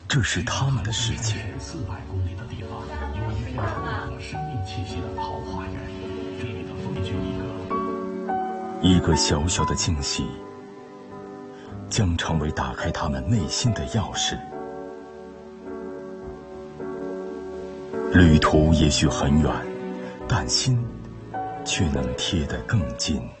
这是他们的世界。 400公里的地方，有一片充满了生命气息的桃花源，这里的风景一个小小的惊喜，将成为打开他们内心的钥匙。旅途也许很远，但心却能贴得更近。